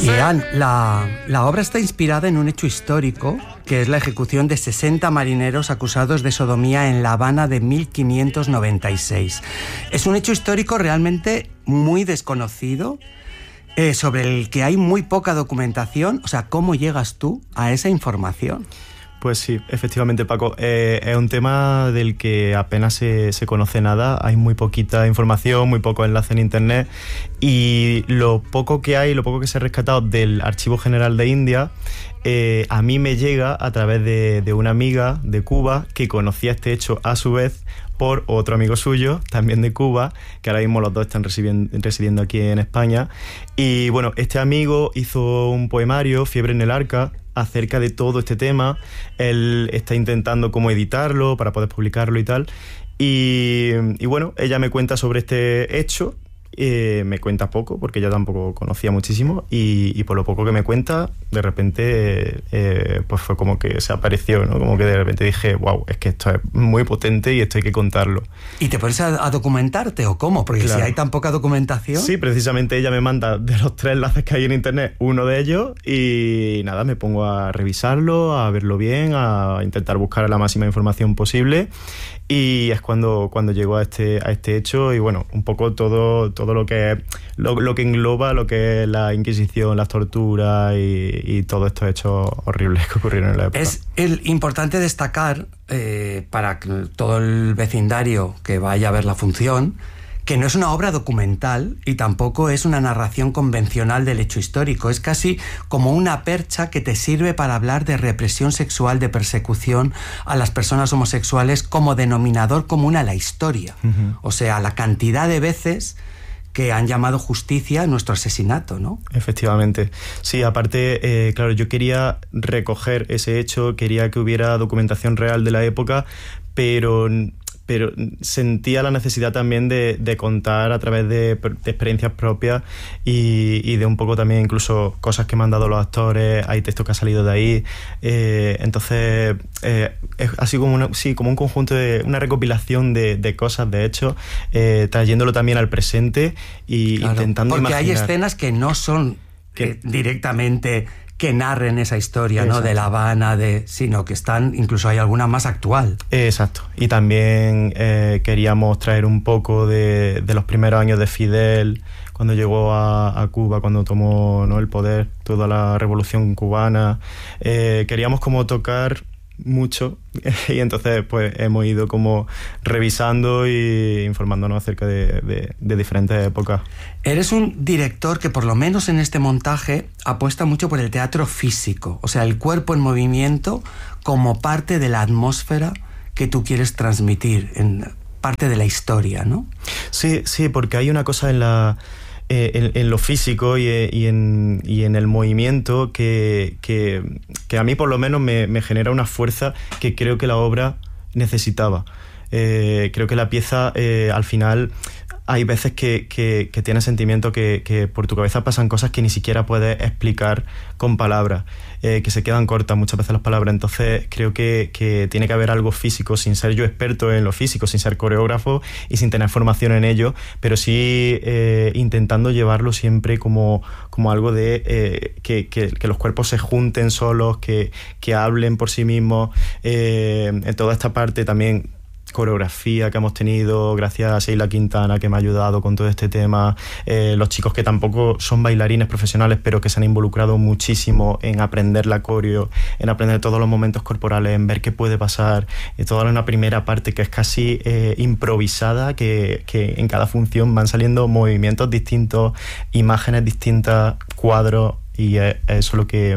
Ian, la obra está inspirada en un hecho histórico, que es la ejecución de 60 marineros acusados de sodomía en La Habana de 1596. Es un hecho histórico realmente muy desconocido, sobre el que hay muy poca documentación. O sea, ¿cómo llegas tú a esa información? Pues sí, efectivamente, Paco. Es un tema del que apenas se conoce nada. Hay muy poquita información, muy poco enlace en internet. Y lo poco que hay, lo poco que se ha rescatado del Archivo General de India, a mí me llega a través de una amiga de Cuba que conocía este hecho a su vez por otro amigo suyo, también de Cuba, que ahora mismo los dos están residiendo aquí en España. Y bueno, este amigo hizo un poemario, Fiebre en el Arca, acerca de todo este tema. Él está intentando cómo editarlo para poder publicarlo y tal. Y bueno, ella me cuenta sobre este hecho. Me cuenta poco, porque yo tampoco conocía muchísimo, y por lo poco que me cuenta, de repente pues fue como que se apareció, ¿no? Como que de repente dije, wow, es que esto es muy potente y esto hay que contarlo. ¿Y te pones a documentarte o cómo? Porque claro, si hay tan poca documentación... Sí, precisamente ella me manda de los 3 enlaces que hay en internet, uno de ellos, y nada, me pongo a revisarlo, a verlo bien, a intentar buscar la máxima información posible. Y es cuando llego a este hecho, y bueno, un poco todo lo que engloba lo que es la Inquisición, las torturas y todos estos hechos horribles que ocurrieron en la época. Es importante destacar, para todo el vecindario que vaya a ver la función, que no es una obra documental y tampoco es una narración convencional del hecho histórico. Es casi como una percha que te sirve para hablar de represión sexual, de persecución a las personas homosexuales como denominador común a la historia. Uh-huh. O sea, la cantidad de veces que han llamado justicia a nuestro asesinato, ¿no? Efectivamente. Sí, aparte, claro, yo quería recoger ese hecho, quería que hubiera documentación real de la época, pero sentía la necesidad también de contar a través de experiencias propias y de un poco también incluso cosas que me han dado los actores. Hay textos que han salido de ahí, entonces es así como un conjunto de una recopilación de cosas, de hechos, trayéndolo también al presente y claro, intentando porque imaginar. Hay escenas que no son directamente que narren esa historia, ¿no? De La Habana, sino que están, incluso hay alguna más actual. Exacto. Y también queríamos traer un poco de los primeros años de Fidel, cuando llegó a Cuba, cuando tomó, ¿no?, el poder, toda la revolución cubana. Queríamos como tocar mucho, y entonces pues hemos ido como revisando y informándonos acerca de diferentes épocas. Eres un director que, por lo menos en este montaje, apuesta mucho por el teatro físico, o sea, el cuerpo en movimiento como parte de la atmósfera que tú quieres transmitir, en parte de la historia, ¿no? Sí, porque hay una cosa en lo físico y en el movimiento que a mí por lo menos me genera una fuerza que creo que la obra necesitaba. Creo que la pieza al final hay veces que tienes sentimiento que por tu cabeza pasan cosas que ni siquiera puedes explicar con palabras, que se quedan cortas muchas veces las palabras. Entonces creo que tiene que haber algo físico, sin ser yo experto en lo físico, sin ser coreógrafo y sin tener formación en ello, pero sí intentando llevarlo siempre como algo de que los cuerpos se junten solos, que hablen por sí mismos. En toda esta parte también coreografía que hemos tenido gracias a Sheila Quintana, que me ha ayudado con todo este tema, los chicos que tampoco son bailarines profesionales pero que se han involucrado muchísimo en aprender la coreo, en aprender todos los momentos corporales, en ver qué puede pasar, toda una primera parte que es casi improvisada, que en cada función van saliendo movimientos distintos, imágenes distintas, cuadros, y eso lo que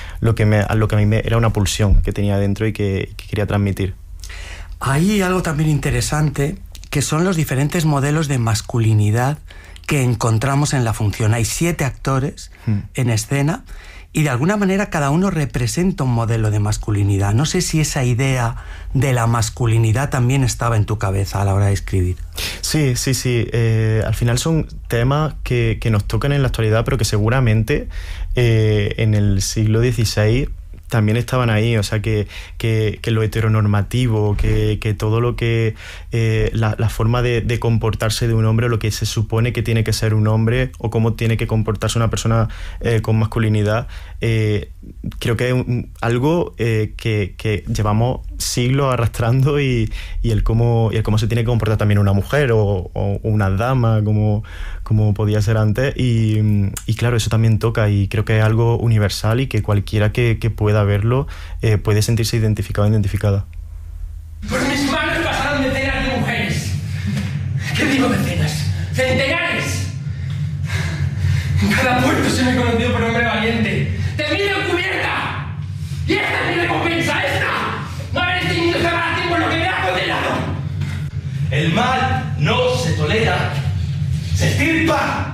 a mí era una pulsión que tenía dentro y que quería transmitir. Hay algo también interesante, que son los diferentes modelos de masculinidad que encontramos en la función. Hay 7 actores en escena y de alguna manera cada uno representa un modelo de masculinidad. No sé si esa idea de la masculinidad también estaba en tu cabeza a la hora de escribir. Sí. Al final son temas que nos tocan en la actualidad, pero que seguramente en el siglo XVI también estaban ahí, o sea, que lo heteronormativo, que todo lo que... la forma de comportarse de un hombre, lo que se supone que tiene que ser un hombre, o cómo tiene que comportarse una persona con masculinidad, creo que es algo que llevamos siglos arrastrando, y el cómo se tiene que comportar también una mujer o una dama, como podía ser antes, y claro, eso también toca, y creo que es algo universal, y que cualquiera que pueda verlo puede sentirse identificado o identificada. Por mis manos pasaron decenas de mujeres. ¿Qué digo decenas? ¡Centenares! En cada puerto se me conoció por hombre valiente, temido encubierta. Y esta es mi recompensa, esta. No haber tenido que pagar tiempo lo que me ha condenado. El mal no se tolera, se extirpa.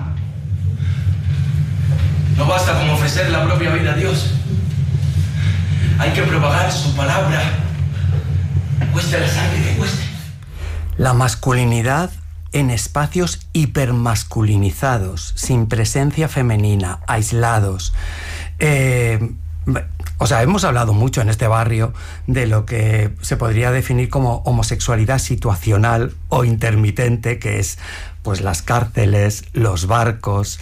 No basta con ofrecer la propia vida a Dios. Hay que propagar su palabra, cueste la sangre que cueste. La masculinidad en espacios hipermasculinizados, sin presencia femenina, aislados. Hemos hablado mucho en este barrio de lo que se podría definir como homosexualidad situacional o intermitente, que es pues las cárceles, los barcos,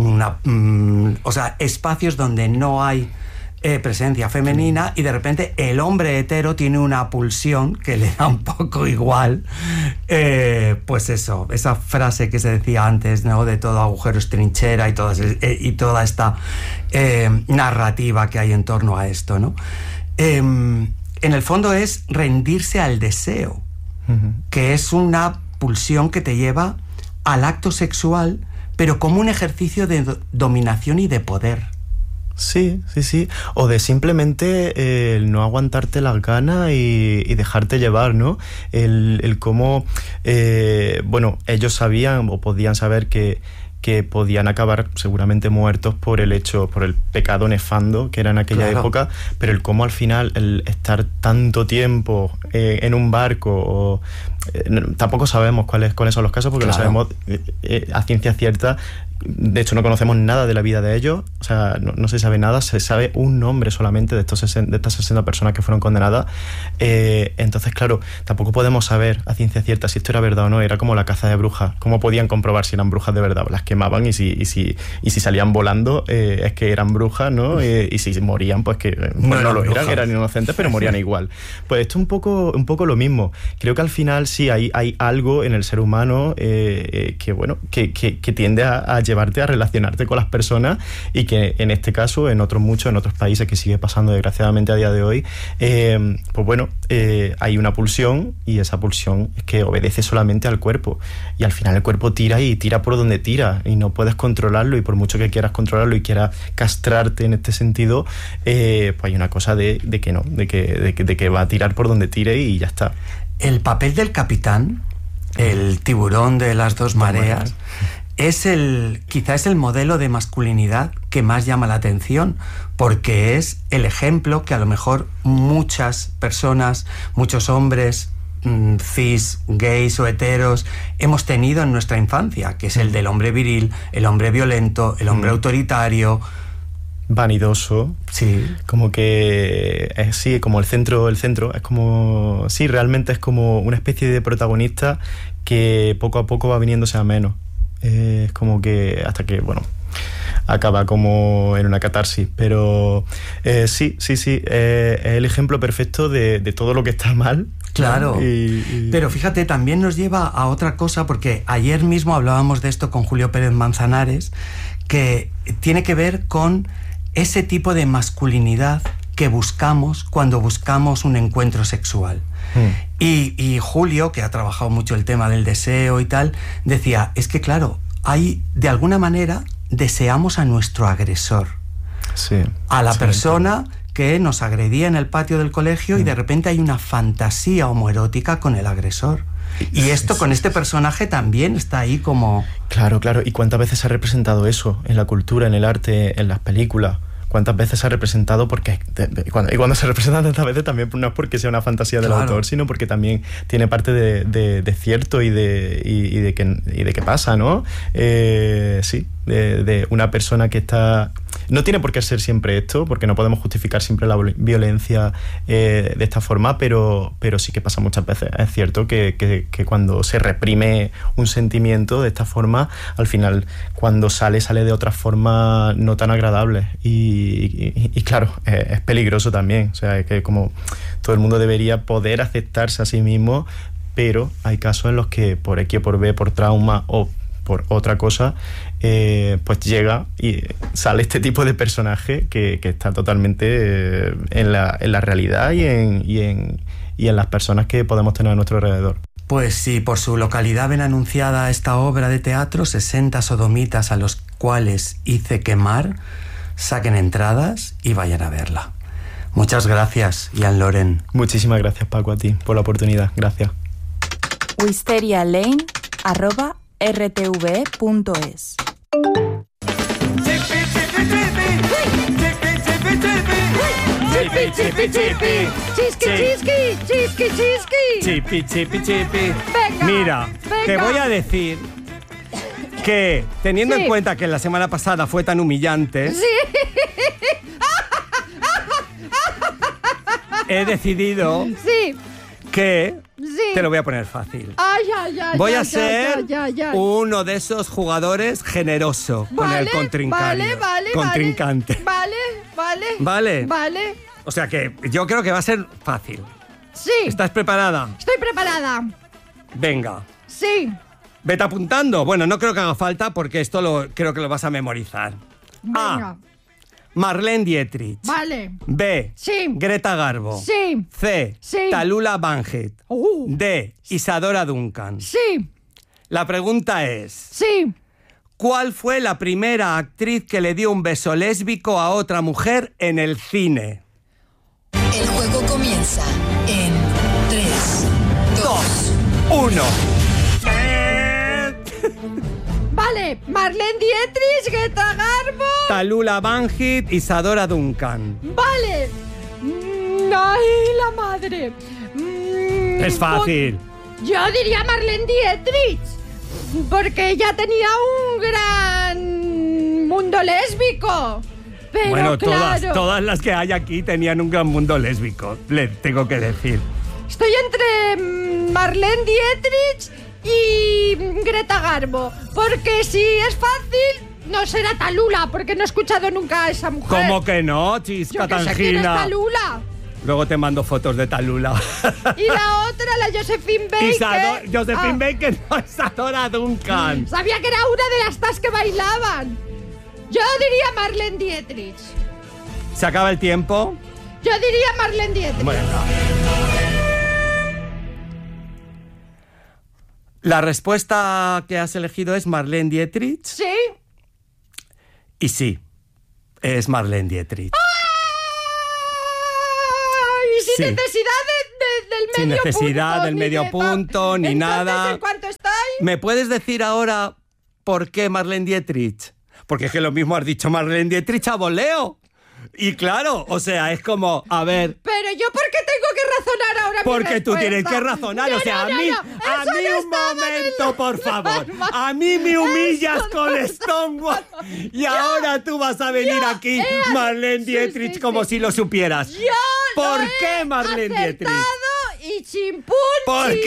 espacios donde no hay presencia femenina, y de repente el hombre hetero tiene una pulsión que le da un poco igual, pues eso, esa frase que se decía antes, ¿no?, de todo agujero es trinchera, y toda esta narrativa que hay en torno a esto, ¿no? En el fondo es rendirse al deseo, que es una pulsión que te lleva al acto sexual, pero como un ejercicio de dominación y de poder. Sí. O de simplemente el no aguantarte las ganas y dejarte llevar, ¿no? El cómo, ellos sabían o podían saber que podían acabar seguramente muertos por el pecado nefando que era en aquella época, pero el cómo al final el estar tanto tiempo en un barco, tampoco sabemos cuáles son los casos, porque no sabemos a ciencia cierta. De hecho, no conocemos nada de la vida de ellos, o sea, no se sabe nada, se sabe un nombre solamente de estas 60 personas que fueron condenadas. Entonces, claro, tampoco podemos saber a ciencia cierta si esto era verdad o no. Era como la caza de brujas. ¿Cómo podían comprobar si eran brujas de verdad? Las quemaban, y si salían volando, es que eran brujas, ¿no? Y si morían, pues que no lo eran inocentes, pero morían igual. Pues esto es un poco lo mismo. Creo que al final sí hay algo en el ser humano que tiende a llevarte a relacionarte con las personas, y que en este caso, en otros países que sigue pasando desgraciadamente a día de hoy, hay una pulsión, y esa pulsión es que obedece solamente al cuerpo, y al final el cuerpo tira por donde tira, y no puedes controlarlo, y por mucho que quieras controlarlo y quieras castrarte en este sentido, pues hay una cosa de que va a tirar por donde tire, y ya está. El papel del capitán, el tiburón de las dos mareas, quizá es el modelo de masculinidad que más llama la atención, porque es el ejemplo que a lo mejor muchas personas, muchos hombres cis, gays o heteros hemos tenido en nuestra infancia, que es el del hombre viril, el hombre violento, el hombre autoritario, vanidoso, sí, como que sí, como el centro es como, sí, realmente es como una especie de protagonista que poco a poco va viniéndose a menos. Es como que hasta que, acaba como en una catarsis, pero sí, es el ejemplo perfecto de todo lo que está mal. Claro, pero fíjate, también nos lleva a otra cosa, porque ayer mismo hablábamos de esto con Julio Pérez Manzanares, que tiene que ver con ese tipo de masculinidad que buscamos cuando buscamos un encuentro sexual. Y Julio, que ha trabajado mucho el tema del deseo y tal, decía, es que claro, de alguna manera deseamos a nuestro agresor, a la persona que nos agredía en el patio del colegio, y de repente hay una fantasía homoerótica con el agresor. Y esto con este personaje también está ahí como... Claro, ¿y cuántas veces se ha representado eso en la cultura, en el arte, en las películas? ¿Cuántas veces se ha representado? Cuando se representa tantas veces también no es porque sea una fantasía del autor, sino porque también tiene parte de cierto y de que pasa, ¿no? De una persona que está No tiene por qué ser siempre esto, porque no podemos justificar siempre la violencia de esta forma, pero sí que pasa muchas veces. Es cierto que cuando se reprime un sentimiento de esta forma, al final, cuando sale de otra forma no tan agradable. Y claro, es peligroso también. O sea, es que como todo el mundo debería poder aceptarse a sí mismo, pero hay casos en los que por X o por B, por trauma o por otra cosa, pues llega y sale este tipo de personaje que está totalmente en la realidad y en las personas que podemos tener a nuestro alrededor. Pues si por su localidad ven anunciada esta obra de teatro, 60 sodomitas a los cuales hice quemar, saquen entradas y vayan a verla. Muchas gracias, Ian Loren. Muchísimas gracias, Paco, a ti por la oportunidad. Gracias. wisterialane@rtve.es. Chipi. Mira, te voy a decir que, teniendo en cuenta que la semana pasada fue tan humillante, he decidido que te lo voy a poner fácil. Voy a ser uno de esos jugadores generoso con el contrincante. Vale. O sea que yo creo que va a ser fácil. Sí. ¿Estás preparada? Estoy preparada. Venga. Sí. Vete apuntando. Bueno, no creo que haga falta porque esto creo que lo vas a memorizar. Venga. A. Marlene Dietrich. Vale. B. Sí. Greta Garbo. Sí. C. Sí. Tallulah Bankhead. D. Isadora Duncan. Sí. La pregunta es... Sí. ¿Cuál fue la primera actriz que le dio un beso lésbico a otra mujer en el cine? El juego comienza en 3, 2, 1. Vale, Marlene Dietrich, Greta Garbo. Tallulah Bankhead, Isadora Duncan. Vale. Ay, la madre. Es fácil. Yo diría Marlene Dietrich, porque ella tenía un gran mundo lésbico. Pero bueno, claro, todas las que hay aquí tenían un gran mundo lésbico, le tengo que decir. estoy entre Marlene Dietrich y Greta Garbo, porque si es fácil, no será Tallulah, porque no he escuchado nunca a esa mujer. ¿Cómo que no, chisca Yo que sé quién es tangina? Tallulah. Luego te mando fotos de Tallulah. Y la otra, la Josephine Baker. Josephine Baker, no, Isadora Duncan. Sabía que era una de las tas que bailaban. Yo diría Marlene Dietrich. ¿Se acaba el tiempo? Yo diría Marlene Dietrich. Bueno. La respuesta que has elegido es Marlene Dietrich. ¿Sí? Y sí, es Marlene Dietrich. Y sin Sí. necesidad del Sin medio necesidad punto, del ni medio de punto, ni Entonces, nada. ¿en cuánto estáis? ¿Me puedes decir ahora por qué Marlene Dietrich? Porque es que lo mismo has dicho Marlene Dietrich a voleo. Y claro, o sea, es como, a ver... Pero yo, ¿por qué tengo que razonar ahora mi Porque tú respuesta? tienes que razonar, No, o sea, no, a no, mí, no. a Eso mí no un estaba en momento, el- por favor. A mí me Eso humillas no con estaba- Stonewall y ahora tú vas a venir aquí, Marlene Sí, Dietrich, sí, como sí. si lo supieras. Yo ¿Por lo qué he Marlene Dietrich? acertado y chimpún, ¿Por qué?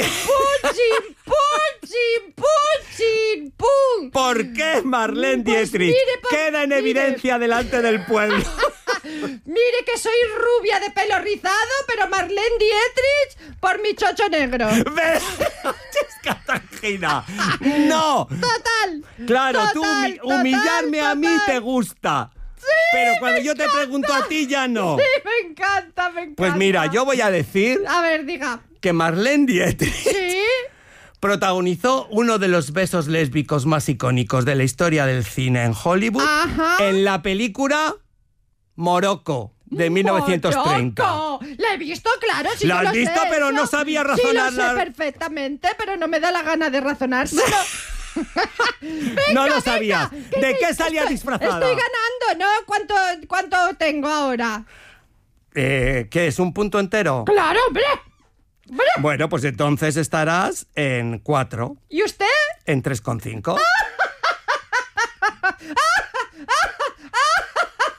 chimpún. ¿Por qué Marlene Pues Dietrich mire, queda en mire. evidencia delante del pueblo? Mire que soy rubia de pelo rizado, pero Marlene Dietrich por mi chocho negro. Chisca tangina. ¡No! Total. Claro, total, tú total, humillarme a mí total. te gusta. Pero cuando yo te pregunto a ti ya no. Sí, me encanta. Pues mira, yo voy a decir A ver, diga. que Marlene Dietrich ¿Sí? protagonizó uno de los besos lésbicos más icónicos de la historia del cine en Hollywood, Ajá. en la película Morocco de 1930. ¡Morocco! La he visto, claro, sí. La yo has lo visto, sé, pero eso. no sabía Sí, razonar lo sé la- perfectamente, pero no me da la gana de razonar. Venga, No lo sabías. venga, ¿De que qué salía disfrazada? Estoy ganando, ¿no? ¿Cuánto tengo ahora? ¿Qué es? ¿Un punto entero? ¡Claro, hombre! Bueno, pues entonces estarás en 4, ¿Y usted? en 3,5.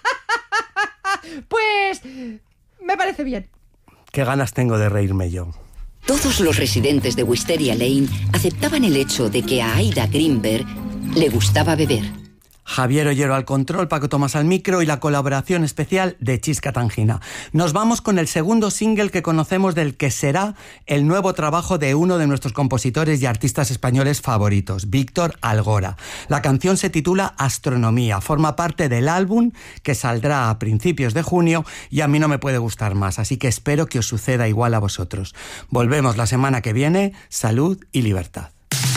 parece bien. Qué ganas tengo de reírme yo. Todos los residentes de Wisteria Lane aceptaban el hecho de que a Aida Greenberg le gustaba beber. Javier Ollero al control, Paco Tomás al micro y la colaboración especial de Chisca Tangina. Nos vamos con el segundo single que conocemos del que será el nuevo trabajo de uno de nuestros compositores y artistas españoles favoritos, Víctor Algora. La canción se titula Astronomía, forma parte del álbum que saldrá a principios de junio y a mí no me puede gustar más, así que espero que os suceda igual a vosotros. Volvemos la semana que viene, salud y libertad.